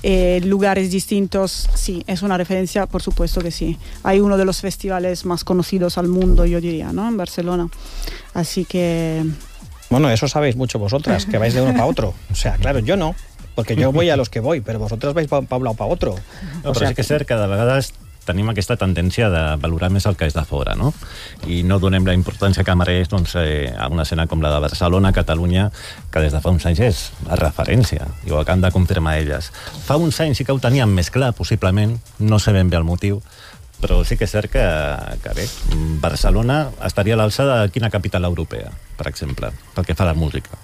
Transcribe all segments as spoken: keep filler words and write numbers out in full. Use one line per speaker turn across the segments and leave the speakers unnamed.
eh, lugares distintos, sí, es una referencia, por supuesto que sí. Hay uno de los festivales más conocidos al mundo, yo diría, ¿no? En Barcelona. Así que...
Bueno, eso sabéis mucho vosotras, que vais de uno para otro. O sea, claro, yo no, porque jo voy a los que voy, però vosaltres vais pa un o pa otro.
No, però sí que és cert que de vegades tenim aquesta tendència de valorar més el que és de fora, no? I no donem la importància que mereix doncs, eh, a una escena com la de Barcelona, Catalunya, que des de fa uns anys és la referència, i ho acaben de confirmar elles. Fa uns anys sí que ho teníem més clar, possiblement, no sé ben bé el motiu, però sí que és cert que, que bé, Barcelona estaria a l'alçada de quina capital europea, per exemple, pel que fa a la música.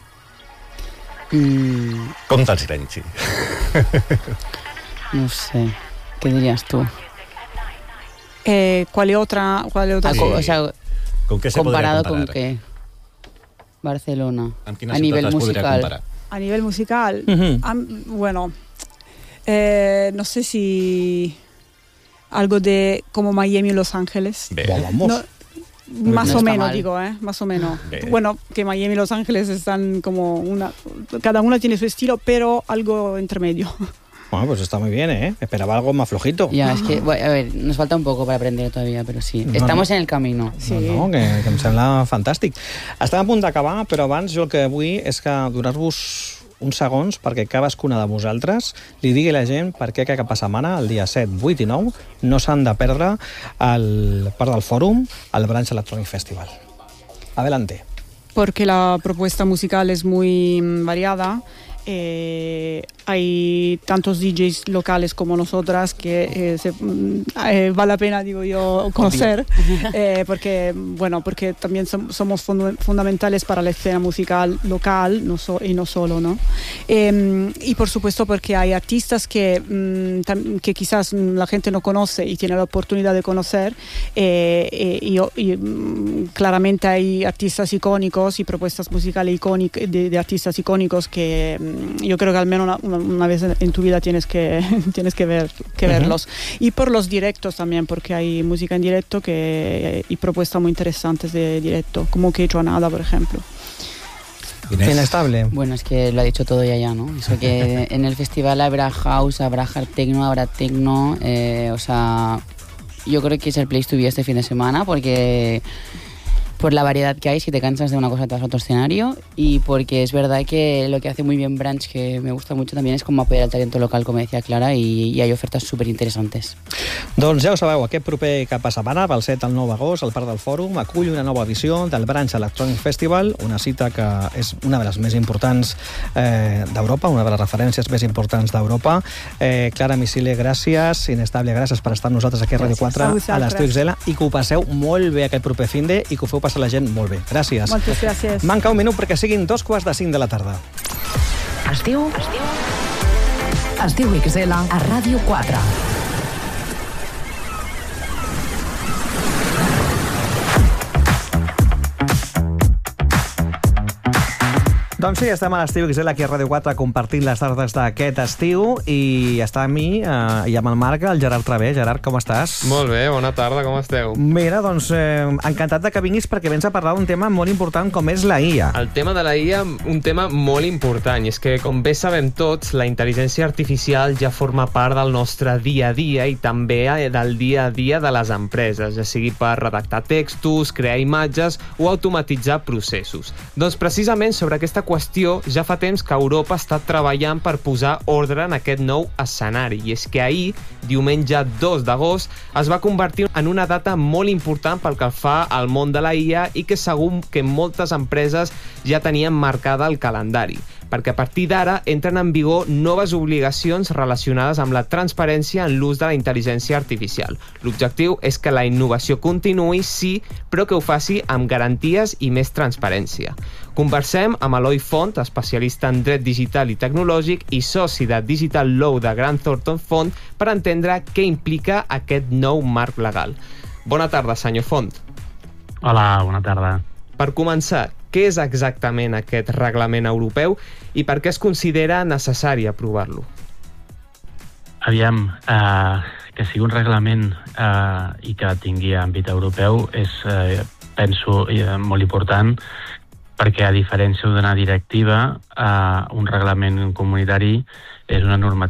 Mm.
Compte el silenci.
No sé, ¿qué dirías tú?
Eh, ¿Cuál es otra? ¿Cuál es otra?
Ah,
Sí.
o sea,
¿Con qué se
comparado
podría comparar?
con qué? Barcelona.
Amb quina
A
ciutat
nivel
es podria
musical.
comparar?
A nivel musical,
Ujú.
am- bueno, eh, no sé si algo de como Miami o Los Ángeles.
Bé.
Vamos.
No, más
No
o
está
menos,
mal.
digo, ¿eh? Más o menos.
Bien.
Bueno, que Miami y Los Ángeles están como una... Cada una tiene su estilo, pero algo intermedio.
Bueno, pues está muy bien, ¿eh? Esperaba algo más flojito.
Ya, es que, bueno, a ver, nos falta un poco para aprender todavía, pero sí.
No,
Estamos
no.
en el camino.
Sí.
No, no, que, que em sembla fantàstic. Estem a punt d'acabar, però abans jo el que vull és que donar-vos uns segons perquè cadascuna de vosaltres li digui a la gent per què cada setmana, el dia set, vuit i nou, no s'han de perdre el part del fòrum al Branch Electronic Festival. Adelante.
Porque la propuesta musical es muy mm, variada. Eh, hay tantos D Js locales como nosotras que eh, se, mm, eh, vale la pena, digo yo, conocer, eh, porque bueno, porque también som- somos fundu- fundamentales para la escena musical local, no so- y no solo, ¿no? Eh, y por supuesto porque hay artistas que, mm, tam- que quizás mm, la gente no conoce y tiene la oportunidad de conocer, eh, eh, y, o- y, mm, claramente hay artistas icónicos y propuestas musicales icónicas de, de artistas icónicos que mm, yo creo que al menos una, una, una vez en tu vida tienes que, tienes que, ver, que
Ujú.
verlos. Y por los directos también, porque hay música en directo que, y propuestas muy interesantes de directo, como que Nada, por ejemplo.
Inés.
Inestable.
Bueno, es que lo ha dicho todo ya ya, ¿no? Eso que en el festival habrá house, habrá hard techno, habrá techno, eh, o sea, yo creo que es el place to be este fin de semana porque por la variedad que hay, si te cansas de una cosa te vas a otro escenario y porque es verdad que lo que hace muy bien Branch, que me gusta mucho también, es como apoyar el talento local, como decía Clara, y, y hay ofertas súper interesantes.
Doncs ja ho sabeu, aquest proper cap de setmana, del set al nou d'agost, el Parc del Fòrum acull una nova edició del Branch Electronic Festival, una cita que és una de les més importants eh, d'Europa, una de les referències més importants d'Europa. Eh, Clara Missile, gràcies. Inestable, gràcies per estar amb nosaltres aquí a Ràdio quatre,
A
a
vosaltres.
l'Estudi X L, i que ho passeu molt bé aquest proper finde i que ho feu passar la gent molt bé. Gràcies.
Moltes gràcies.
Manca un minut perquè siguin dos quarts de cinc de la tarda.
Es diu... Es diu... Es diu X L a Ràdio quatre.
Doncs sí, estem a l'Estiu X L aquí a Ràdio quatre compartint les tardes d'aquest estiu i està amb mi eh, i amb el Marc, el Gerard Travé. Gerard, com estàs?
Molt bé, bona tarda, com esteu?
Mira, doncs eh, encantat de que vinguis perquè vens a parlar d'un tema molt important com és la I A.
El tema de la I A, un tema molt important, i és que, com bé sabem tots, la intel·ligència artificial ja forma part del nostre dia a dia i també del dia a dia de les empreses, ja sigui per redactar textos, crear imatges o automatitzar processos. Doncs precisament sobre aquesta qüestió ja fa temps que Europa està treballant per posar ordre en aquest nou escenari, i és que ahir, diumenge dos d'agost, es va convertir en una data molt important pel que fa al món de la I A i que segur que moltes empreses ja tenien marcada el calendari, perquè a partir d'ara entren en vigor noves obligacions relacionades amb la transparència en l'ús de la intel·ligència artificial. L'objectiu és que la innovació continuï, sí, però que ho faci amb garanties i més transparència. Conversem amb Eloi Font, especialista en dret digital i tecnològic i soci de Digital Law de Grant Thornton Font, per entendre què implica aquest nou marc legal. Bona tarda, senyor Font.
Hola, bona tarda.
Per començar, què és exactament aquest reglament europeu i per què es considera necessari aprovar-lo?
Aviam, eh, que sigui un reglament eh, i que tingui àmbit europeu és, eh, penso, eh, molt important perquè, a diferència d'una directiva, eh, un reglament comunitari és una normativa